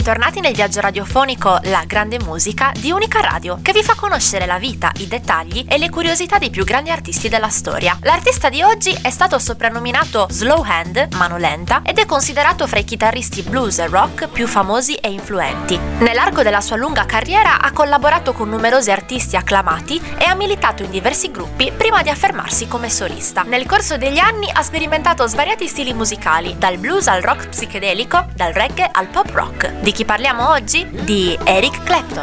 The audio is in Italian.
bentornati nel viaggio radiofonico La Grande Musica di Unica Radio, che vi fa conoscere la vita, i dettagli e le curiosità dei più grandi artisti della storia. L'artista di oggi è stato soprannominato Slow Hand, mano lenta, ed è considerato fra i chitarristi blues e rock più famosi e influenti. Nell'arco della sua lunga carriera ha collaborato con numerosi artisti acclamati e ha militato in diversi gruppi prima di affermarsi come solista. Nel corso degli anni ha sperimentato svariati stili musicali, dal blues al rock psichedelico, dal reggae al pop rock. Di chi parliamo oggi? Di Eric Clapton.